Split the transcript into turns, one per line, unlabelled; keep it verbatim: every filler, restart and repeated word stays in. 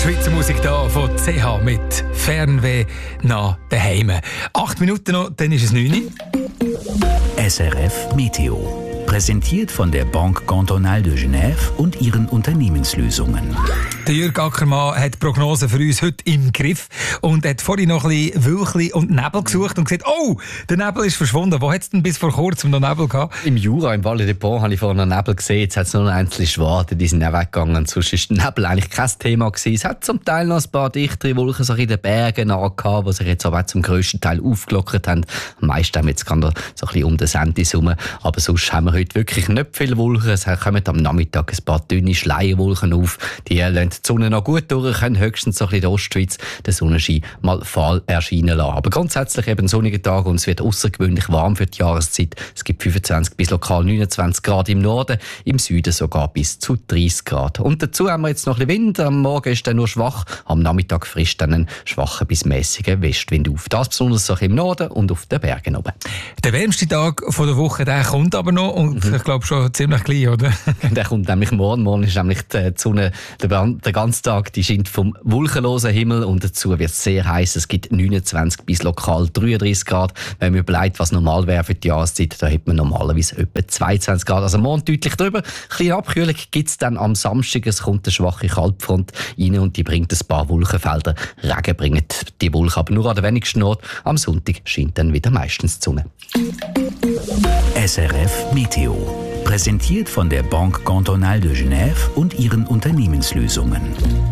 Schweizer Musik hier von C H mit Fernweh nach daheim. Acht Minuten noch, dann ist es neun.
S R F Meteo. Präsentiert von der Banque Cantonale de Genève und ihren Unternehmenslösungen.
Der Jürg Ackermann hat die Prognose für uns heute im Griff und hat vorhin noch ein bisschen Wölkchen und Nebel gesucht und gesagt, oh, der Nebel ist verschwunden. Wo hat es denn bis vor kurzem noch Nebel gehabt?
Im Jura, im Valle des Ponts, habe ich vorhin noch Nebel gesehen. Jetzt hat es nur noch einzelne Schwaden, die sind auch weggegangen. Sonst war der Nebel eigentlich kein Thema gewesen. Es hat zum Teil noch ein paar dichtere Wolken so in den Bergen gehabt, die sich jetzt aber zum grössten Teil aufgelockert haben. Am meisten haben wir jetzt gerade so ein bisschen um den Sentis herum. Aber sonst haben wir heute wirklich nicht viele Wolken. Es kommen am Nachmittag ein paar dünne Schleierwolken auf. Die lassen die Sonne noch gut durch, können höchstens so ein bisschen in der Ostschweiz den Sonnenschein mal fahl erscheinen lassen. Aber grundsätzlich eben ein sonniger Tag und es wird außergewöhnlich warm für die Jahreszeit. Es gibt fünfundzwanzig bis lokal neunundzwanzig Grad im Norden, im Süden sogar bis zu dreißig Grad. Und dazu haben wir jetzt noch ein bisschen Wind. Am Morgen ist er nur schwach, am Nachmittag frischt dann ein schwacher bis mäßiger Westwind auf. Das besonders so im Norden und auf den Bergen oben.
Der wärmste Tag von der Woche, der kommt aber noch und mhm. ich glaube schon ziemlich gleich, oder?
Der kommt nämlich morgen. Morgen ist nämlich die Sonne der ganze Tag, die scheint vom wolkenlosen Himmel und dazu wird es sehr heiß. Es gibt neunundzwanzig bis lokal dreiunddreißig Grad. Wenn man überlegt, was normal wäre für die Jahreszeit, da hat man normalerweise etwa zweiundzwanzig Grad. Also morgen deutlich drüber. Kleine Abkühlung gibt es dann am Samstag. Es kommt eine schwache Kaltfront rein und die bringt ein paar Wolkenfelder. Regen bringen die Wolken aber nur an der wenigsten Ort. Am Sonntag scheint dann wieder meistens die Sonne.
S R F Meteo. Präsentiert von der Banque Cantonale de Genève und ihren Unternehmenslösungen.